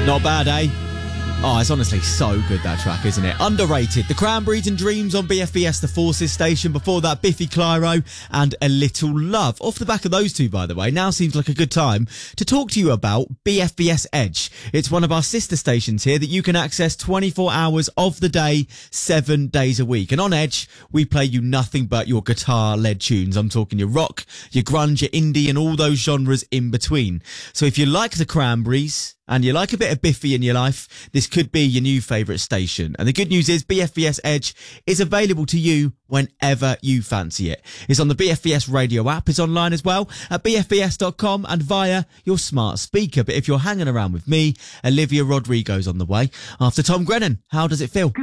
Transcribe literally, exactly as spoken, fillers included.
Not bad, eh? Oh, it's honestly so good, that track, isn't it? Underrated. The Cranberries and Dreams on B F B S The Forces station. Before that, Biffy Clyro and A Little Love. Off the back of those two, by the way, now seems like a good time to talk to you about B F B S Edge. It's one of our sister stations here that you can access twenty-four hours of the day, seven days a week. And on Edge, we play you nothing but your guitar-led tunes. I'm talking your rock, your grunge, your indie, and all those genres in between. So if you like the Cranberries and you like a bit of Biffy in your life, this could be your new favourite station. And the good news is B F B S Edge is available to you whenever you fancy it. It's on the B F B S radio app. It's online as well at b f b s dot com and via your smart speaker. But if you're hanging around with me, Olivia Rodrigo's on the way. After Tom Grennan, how does it feel?